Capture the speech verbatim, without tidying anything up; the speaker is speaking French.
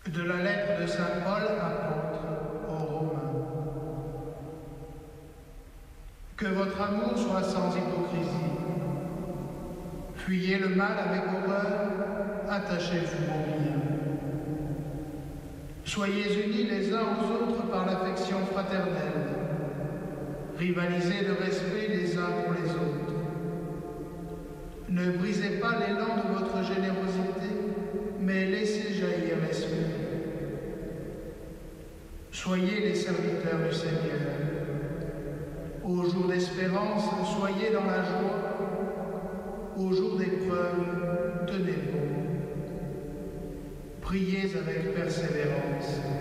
De la lettre de saint Paul, apôtre aux Romains. Que votre amour soit sans hypocrisie. Fuyez le mal avec horreur, attachez-vous au bien. Soyez unis les uns aux autres par l'affection fraternelle. Rivalisez de respect les uns pour les autres. Ne brisez pas l'élan de votre générosité, mais laissez jaillir l'esprit. Soyez les serviteurs du Seigneur. Au jour d'espérance, soyez dans la joie. Au jour d'épreuve, tenez bon. Priez avec persévérance.